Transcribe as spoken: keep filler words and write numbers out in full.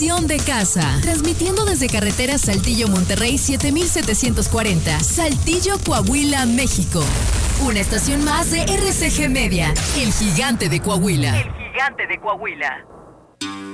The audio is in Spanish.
estación de casa. Transmitiendo desde carretera Saltillo Monterrey siete mil setecientos cuarenta, Saltillo, Coahuila, México. Una estación más de R C G Media, el gigante de Coahuila. El gigante de Coahuila.